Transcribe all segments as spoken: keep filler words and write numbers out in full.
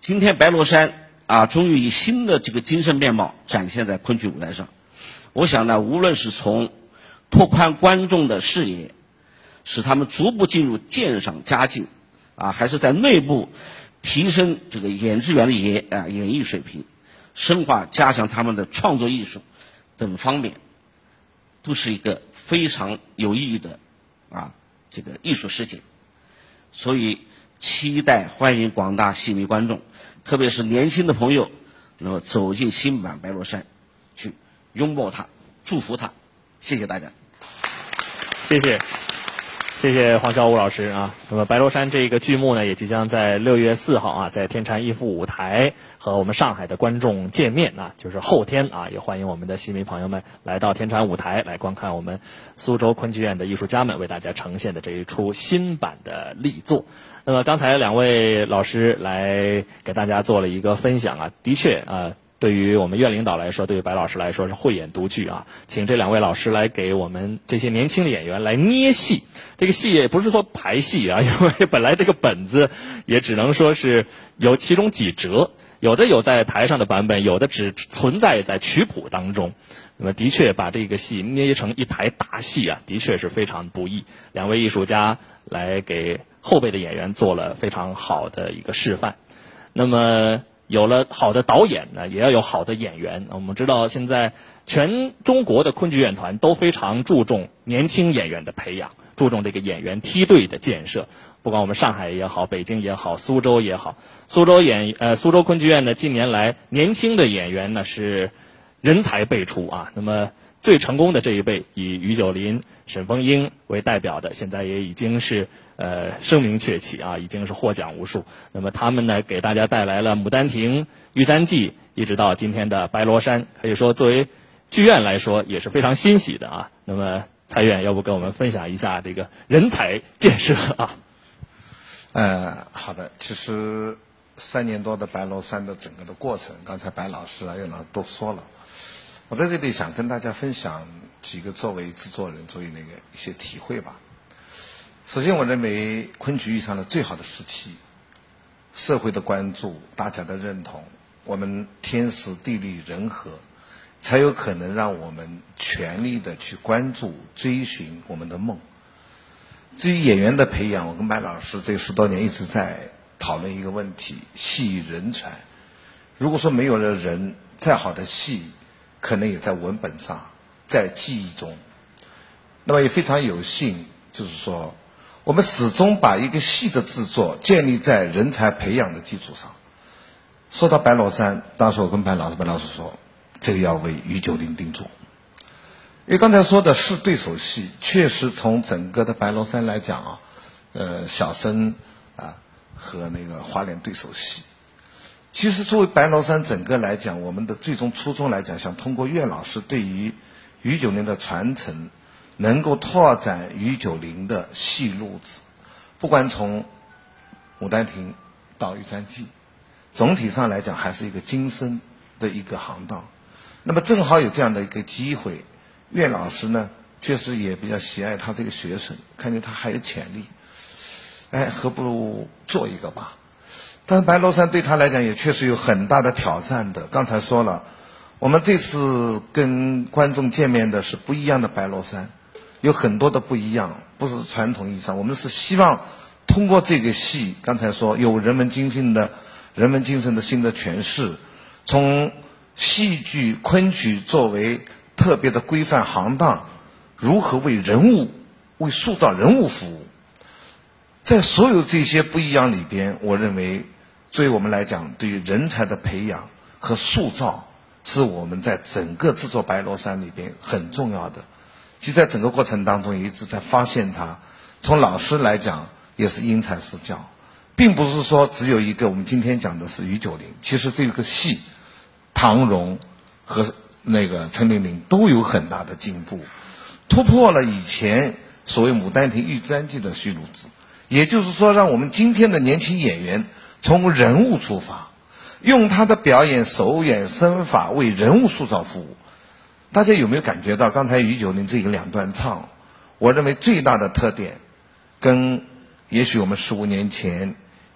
今天白罗山啊，终于以新的这个精神面貌展现在昆曲舞台上。我想呢，无论是从拓宽观众的视野，使他们逐步进入鉴赏佳境，啊，还是在内部提升这个演职员的演啊演绎水平，深化加强他们的创作艺术等方面，都是一个非常有意义的啊这个艺术事件。所以期待欢迎广大戏迷观众，特别是年轻的朋友，能够走进新版白罗山，去拥抱它，祝福它。谢谢大家。 谢谢。谢谢黄小武老师啊。那么白罗山这个剧目呢，也即将在六月四号啊，在天蟾艺术舞台和我们上海的观众见面啊，就是后天啊，也欢迎我们的戏迷朋友们来到天蟾舞台来观看我们苏州昆剧院的艺术家们为大家呈现的这一出新版的力作。那么刚才两位老师来给大家做了一个分享啊，的确啊。对于我们院领导来说，对于白老师来说是慧眼独具啊，请这两位老师来给我们这些年轻的演员来捏戏。这个戏也不是说排戏啊，因为本来这个本子也只能说是有其中几折，有的有在台上的版本，有的只存在在曲谱当中。那么的确把这个戏捏成一台大戏啊，的确是非常不易。两位艺术家来给后辈的演员做了非常好的一个示范。那么有了好的导演呢，也要有好的演员。我们知道现在全中国的昆剧院团都非常注重年轻演员的培养，注重这个演员梯队的建设。不管我们上海也好，北京也好，苏州也好，苏州演呃苏州昆剧院呢，近年来年轻的演员呢是人才辈出啊。那么最成功的这一辈，以于九龄、沈凤英为代表的，现在也已经是呃声名鹊起啊，已经是获奖无数。那么他们呢，给大家带来了《牡丹亭》《玉簪记》，一直到今天的白罗山，可以说作为剧院来说也是非常欣喜的啊。那么蔡院要不跟我们分享一下这个人才建设啊？ 呃，好的。其实三年多的白罗山的整个的过程，刚才白老师啊、岳老师都说了。我在这里想跟大家分享几个作为制作人、作为那个一些体会吧。首先，我认为昆曲遇上了最好的时期，社会的关注，大家的认同，我们天时地利人和，才有可能让我们全力的去关注、追寻我们的梦。至于演员的培养，我跟白老师这十多年一直在讨论一个问题：戏以人传。如果说没有了人，再好的戏可能也在文本上，在记忆中。那么也非常有幸，就是说我们始终把一个戏的制作建立在人才培养的基础上。说到白罗山，当时我跟白老师白老师说，这个要为于九龄定做。因为刚才说的是对手戏，确实从整个的白罗山来讲啊，呃，小生啊和那个花脸对手戏。其实作为白罗山整个来讲，我们的最终初衷来讲，想通过岳老师对于于九龄的传承，能够拓展于九龄的戏路子。不管从牡丹亭到玉簪记，总体上来讲还是一个精深的一个行当。那么正好有这样的一个机会，岳老师呢确实也比较喜爱他这个学生，看见他还有潜力，哎，何不如做一个吧。但是白罗山对他来讲也确实有很大的挑战的。刚才说了，我们这次跟观众见面的是不一样的白罗山，有很多的不一样，不是传统意义上。我们是希望通过这个戏，刚才说有人文精神的人文精神的新的诠释，从戏剧昆曲作为特别的规范行当，如何为人物为塑造人物服务。在所有这些不一样里边，我认为对于我们来讲，对于人才的培养和塑造是我们在整个制作白罗山里边很重要的。其实在整个过程当中也一直在发现它，从老师来讲也是因材施教，并不是说只有一个我们今天讲的是于九龄，其实这个戏唐荣和那个陈玲玲都有很大的进步，突破了以前所谓牡丹亭玉簪记的戏路子。也就是说，让我们今天的年轻演员从人物出发，用他的表演手眼身法为人物塑造服务。大家有没有感觉到刚才于九龄这个两段唱，我认为最大的特点跟也许我们十五年前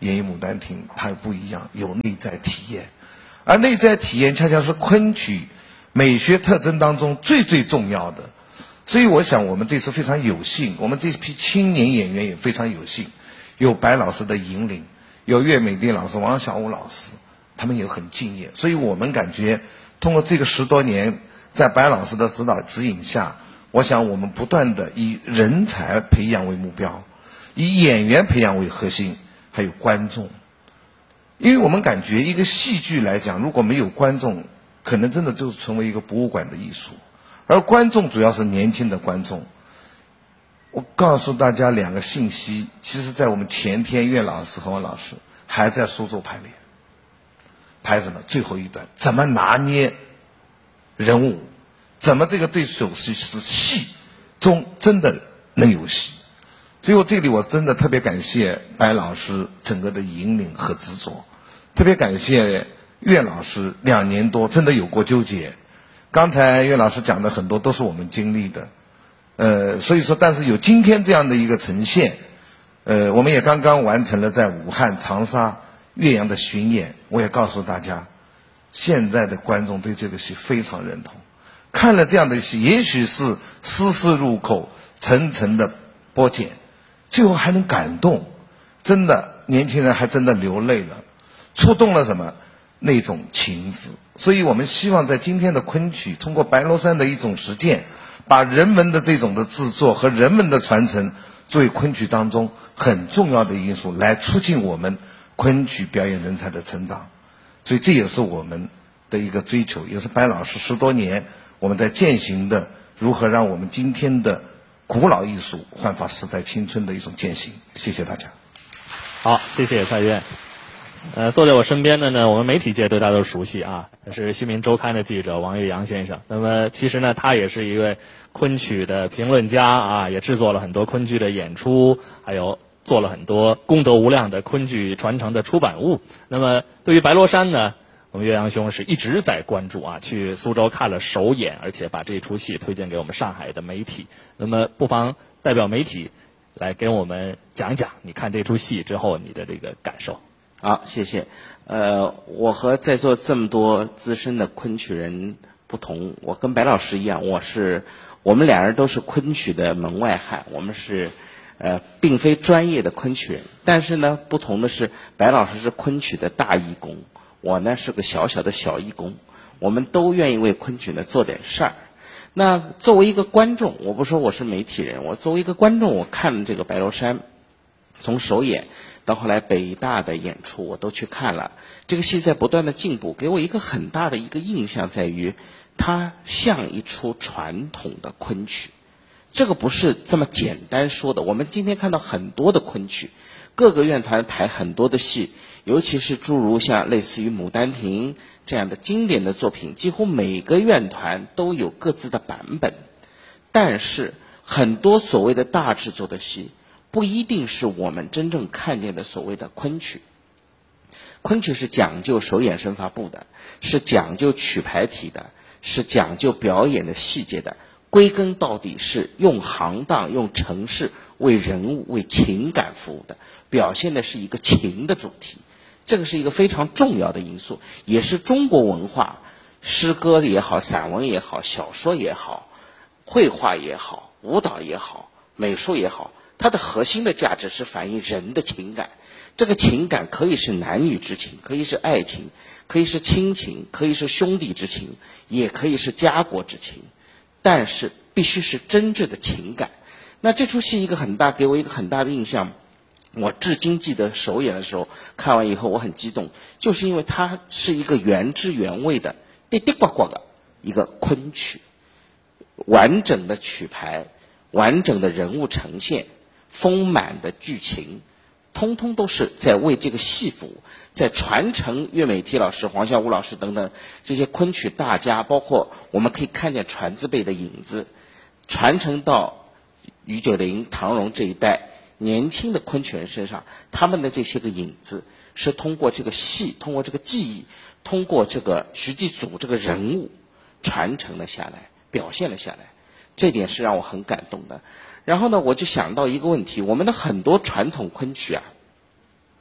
演绎《牡丹亭》，它不一样，有内在体验，而内在体验恰恰是昆曲美学特征当中最最重要的。所以我想我们这次非常有幸，我们这批青年演员也非常有幸，有白老师的引领，有岳美丽老师、王小武老师，他们也很敬业。所以我们感觉通过这个十多年，在白老师的指导指引下，我想我们不断的以人才培养为目标，以演员培养为核心，还有观众。因为我们感觉一个戏剧来讲，如果没有观众，可能真的就是成为一个博物馆的艺术，而观众主要是年轻的观众。我告诉大家两个信息，其实在我们前天岳老师和王老师还在苏州排练，排什么？最后一段怎么拿捏人物，怎么这个对手戏是戏中真的能有戏。所以我这里我真的特别感谢白老师整个的引领和执着，特别感谢岳老师两年多真的有过纠结。刚才岳老师讲的很多都是我们经历的，呃，所以说但是有今天这样的一个呈现，呃，我们也刚刚完成了在武汉、长沙、岳阳的巡演，我也告诉大家，现在的观众对这个戏非常认同，看了这样的戏，也许是丝丝入扣，层层的剥茧，最后还能感动，真的年轻人还真的流泪了，触动了什么那种情致。所以我们希望在今天的昆曲通过白罗山的一种实践，把人文的这种的制作和人文的传承作为昆曲当中很重要的因素，来促进我们昆曲表演人才的成长。所以这也是我们的一个追求，也是白老师十多年我们在践行的如何让我们今天的古老艺术焕发时代青春的一种践行。谢谢大家。 好，谢谢蔡院。呃，坐在我身边的呢，我们媒体界对他都熟悉啊，是《新民周刊》的记者王岳阳先生。那么其实呢，他也是一位昆曲的评论家啊，也制作了很多昆剧的演出，还有做了很多功德无量的昆剧传承的出版物。那么对于白罗山呢，我们岳阳兄是一直在关注啊，去苏州看了首演，而且把这出戏推荐给我们上海的媒体。那么不妨代表媒体来给我们讲讲你看这出戏之后你的这个感受。 好，谢谢。呃，我和在座这么多资深的昆曲人不同，我跟白老师一样，我是我们俩人都是昆曲的门外汉，我们是呃并非专业的昆曲人，但是呢，不同的是，白老师是昆曲的大义工，我呢是个小小的小义工，我们都愿意为昆曲呢做点事儿。那作为一个观众，我不说我是媒体人，我作为一个观众，我看这个白罗山，从首演到后来北大的演出我都去看了，这个戏在不断的进步，给我一个很大的一个印象在于，它像一出传统的昆曲。这个不是这么简单说的，我们今天看到很多的昆曲，各个院团排很多的戏，尤其是诸如像类似于《牡丹亭》这样的经典的作品，几乎每个院团都有各自的版本。但是很多所谓的大制作的戏，不一定是我们真正看见的所谓的昆曲。昆曲是讲究手眼身法步的，是讲究曲牌体的，是讲究表演的细节的，归根到底是用行当、用程式为人物、为情感服务的，表现的是一个情的主题。这个是一个非常重要的因素，也是中国文化，诗歌也好，散文也好，小说也好，绘画也好，舞蹈也好，美术也好，它的核心的价值是反映人的情感。这个情感可以是男女之情，可以是爱情，可以是亲情，可以是兄弟之情，也可以是家国之情，但是必须是真挚的情感。那这出戏一个很大给我一个很大的印象，我至今记得首演的时候看完以后我很激动，就是因为它是一个原汁原味的滴滴呱呱的一个昆曲，完整的曲牌，完整的人物呈现，丰满的剧情，通通都是在为这个戏服务，在传承岳美缇老师、黄孝武老师等等这些昆曲大家，包括我们可以看见传字辈的影子，传承到于九龄、唐荣这一代年轻的昆曲人身上，他们的这些个影子是通过这个戏，通过这个技艺，通过这个徐继祖这个人物传承了下来，表现了下来，这点是让我很感动的。然后呢，我就想到一个问题，我们的很多传统昆曲啊，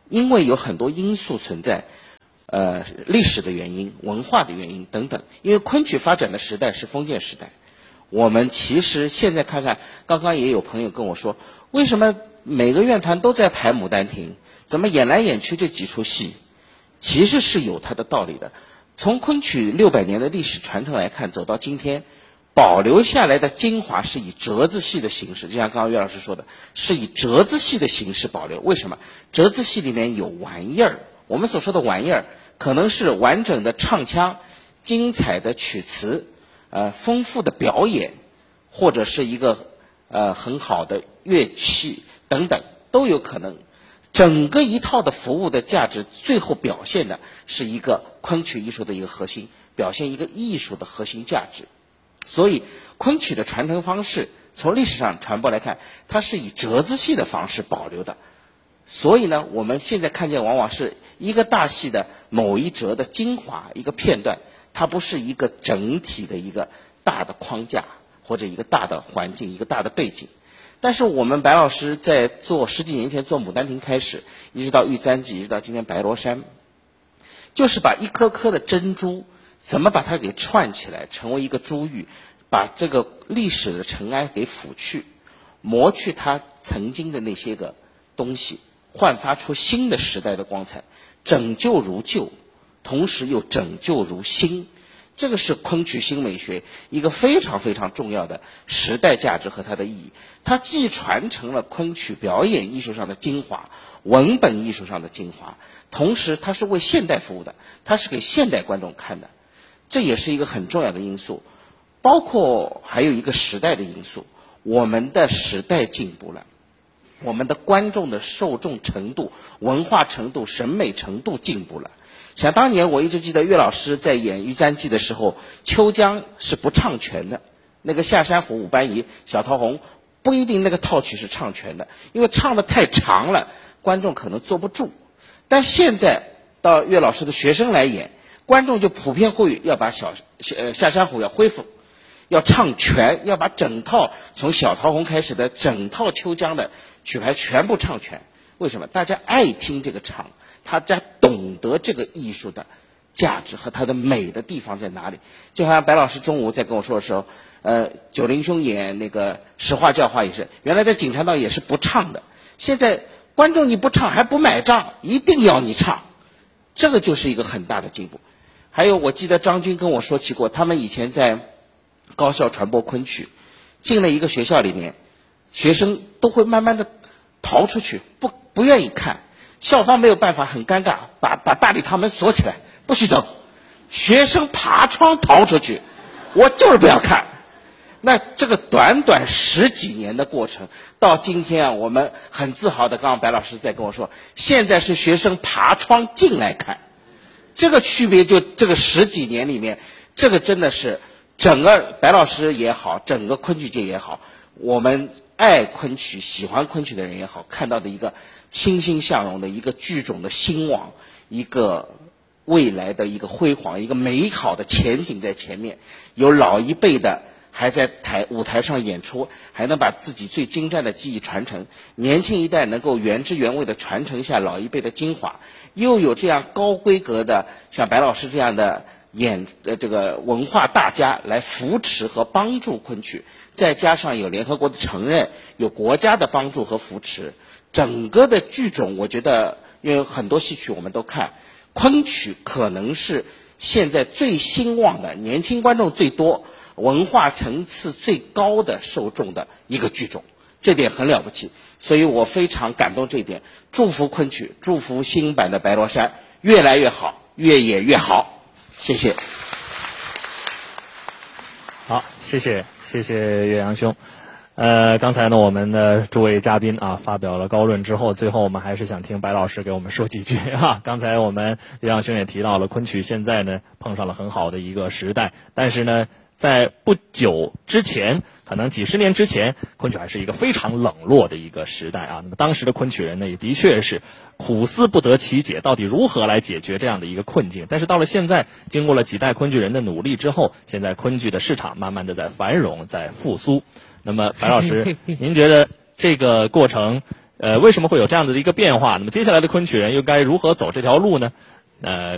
因为有很多因素存在，呃，历史的原因、文化的原因等等。因为昆曲发展的时代是封建时代，我们其实现在看看，刚刚也有朋友跟我说，为什么每个院团都在排《牡丹亭》，怎么演来演去这几出戏？其实是有它的道理的。从昆曲六百年的历史传承来看，走到今天，保留下来的精华是以折子戏的形式，就像刚刚岳老师说的，是以折子戏的形式保留。为什么？折子戏里面有玩意儿，我们所说的玩意儿，可能是完整的唱腔、精彩的曲词、呃丰富的表演，或者是一个呃很好的乐器等等，都有可能。整个一套的服务的价值，最后表现的是一个昆曲艺术的一个核心，表现一个艺术的核心价值。所以昆曲的传承方式，从历史上传播来看，它是以折子戏的方式保留的。所以呢，我们现在看见往往是一个大戏的某一折的精华，一个片段，它不是一个整体的一个大的框架，或者一个大的环境，一个大的背景。但是我们白老师在做十几年前做《牡丹亭》开始，一直到《玉簪记》，一直到今天白罗衫，就是把一颗颗的珍珠怎么把它给串起来，成为一个珠玉，把这个历史的尘埃给抚去，磨去它曾经的那些个东西，焕发出新的时代的光彩，拯救如旧，同时又拯救如新。这个是昆曲新美学一个非常非常重要的时代价值和它的意义。它既传承了昆曲表演艺术上的精华，文本艺术上的精华，同时它是为现代服务的，它是给现代观众看的，这也是一个很重要的因素。包括还有一个时代的因素，我们的时代进步了，我们的观众的受众程度、文化程度、审美程度进步了。想当年我一直记得岳老师在演《玉簪记》的时候，秋江是不唱全的，那个下山虎、武班仪、小桃红不一定那个套曲是唱全的，因为唱的太长了，观众可能坐不住。但现在到岳老师的学生来演，观众就普遍会要把小呃下山虎要恢复，要唱全，要把整套从小桃红开始的整套秋江的曲牌全部唱全。为什么？大家爱听这个唱，大家懂得这个艺术的价值和它的美的地方在哪里。就好像白老师中午在跟我说的时候，呃，九龄兄演那个实话教化也是，原来在锦坛道也是不唱的，现在观众你不唱还不买账，一定要你唱，这个就是一个很大的进步。还有我记得张军跟我说起过，他们以前在高校传播昆曲，进了一个学校里面，学生都会慢慢的逃出去，不不愿意看，校方没有办法，很尴尬，把把大礼堂门锁起来，不许走，学生爬窗逃出去，我就是不要看。那这个短短十几年的过程，到今天啊，我们很自豪的，刚刚白老师在跟我说，现在是学生爬窗进来看，这个区别就这个十几年里面，这个真的是整个白老师也好，整个昆曲界也好，我们爱昆曲、喜欢昆曲的人也好，看到的一个欣欣向荣的一个剧种的兴旺，一个未来的一个辉煌，一个美好的前景在前面。有老一辈的还在台舞台上演出，还能把自己最精湛的技艺传承，年轻一代能够原汁原味的传承一下老一辈的精华，又有这样高规格的像白老师这样的演呃这个文化大家来扶持和帮助昆曲，再加上有联合国的承认，有国家的帮助和扶持，整个的剧种我觉得，因为很多戏曲我们都看，昆曲可能是现在最兴旺的，年轻观众最多，文化层次最高的受众的一个剧种，这点很了不起，所以我非常感动这一点，祝福昆曲，祝福新版的白罗衫越来越好，越演越好，谢谢。 好，谢谢谢谢岳阳兄。呃，刚才呢，我们的诸位嘉宾啊发表了高论之后，最后我们还是想听白老师给我们说几句啊。刚才我们岳阳兄也提到了，昆曲现在呢碰上了很好的一个时代，但是呢，在不久之前，可能几十年之前，昆曲还是一个非常冷落的一个时代啊。那么当时的昆曲人呢，也的确是苦思不得其解，到底如何来解决这样的一个困境。但是到了现在，经过了几代昆剧人的努力之后，现在昆剧的市场慢慢的在繁荣，在复苏。那么白老师您觉得这个过程呃，为什么会有这样的一个变化？那么接下来的昆曲人又该如何走这条路呢？呃。